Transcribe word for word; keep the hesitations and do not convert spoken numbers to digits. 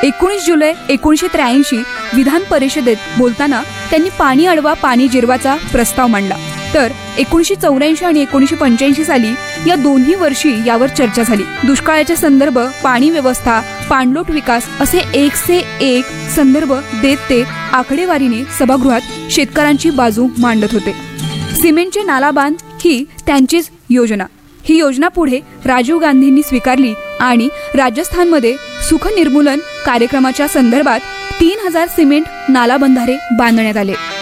एकोणीस जुलै एकोणीसशे त्र्याऐंशी विधान परिषदेत बोलताना त्यांनी पाणी अडवा पाणी जिरवाचा प्रस्ताव मांडला. तर एकोणीसशे चौऱ्याऐंशी आणि एकोणीसशे पंच्याऐंशी साली या दोन्ही वर्षी यावर चर्चा झाली. दुष्काळाचे संदर्भ, पाणी व्यवस्था, पाणलोट विकास असे एकसे एक संदर्भ देत ते आकडेवारीने सभागृहात शेतकऱ्यांची बाजू मांडत होते. सिमेंटचे नाला बांध ही त्यांचीच योजना. ही योजना पुढे राजीव गांधींनी स्वीकारली आणि राजस्थानमध्ये सुख निर्मूलन कार्यक्रमाच्या संदर्भात तीन हजार सिमेंट नालाबंधारे बांधण्यात आले.